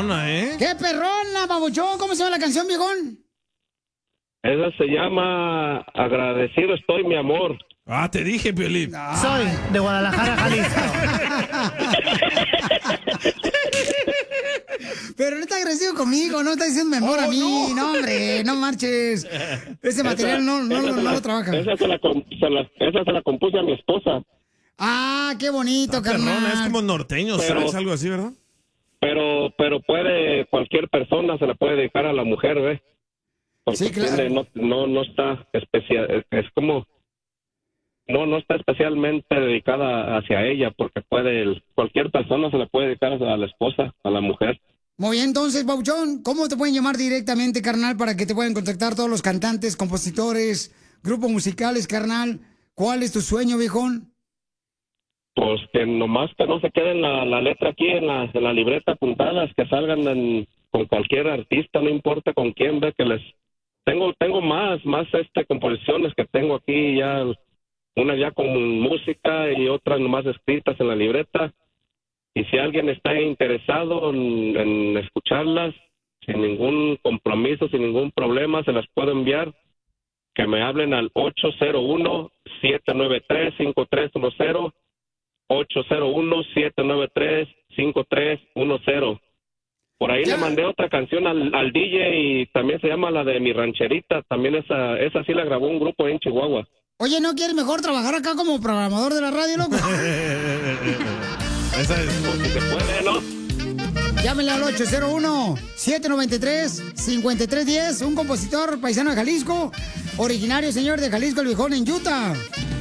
perrona, ¿eh? ¡Qué perrona, babuchón! ¿Cómo se llama la canción, viejón? Esa se llama Agradecido estoy, mi amor. Ah, te dije, Piolín. Soy de Guadalajara, Jalisco. Pero no está agresivo conmigo, no está diciendo mi amor a mí. No, hombre, no marches. Ese material no lo trabaja. Esa se la compuse a mi esposa. Ah, qué bonito, Perrona, carnal. es como norteño, ¿sabes? Algo así, ¿verdad? Pero puede, cualquier persona se la puede dedicar a la mujer, ¿ves? Porque Sí, claro. no está especial, es como no está especialmente dedicada hacia ella, porque cualquier persona se la puede dedicar a la esposa, a la mujer. Muy bien, entonces, Babuchón, ¿cómo te pueden llamar directamente, carnal, para que te puedan contactar todos los cantantes, compositores, grupos musicales, carnal? ¿Cuál es tu sueño, viejón? Pues que nomás que no se quede la letra aquí en la libreta apuntadas, que salgan con cualquier artista, no importa con quién, ve que les tengo más composiciones que tengo aquí ya, una ya con música y otras nomás escritas en la libreta, y si alguien está interesado en escucharlas sin ningún compromiso, sin ningún problema, se las puedo enviar, que me hablen al 801-793-5310, 801-793-5310. Por ahí le mandé otra canción al DJ y también se llama la de Mi Rancherita. También esa sí la grabó un grupo en Chihuahua. Oye, ¿no quieres mejor trabajar acá como programador de la radio, loco? Esa es. Pues si se puede, ¿no? Llámenle al 801-793-5310, un compositor paisano de Jalisco, originario, señor, de Jalisco, el viejón, en Utah.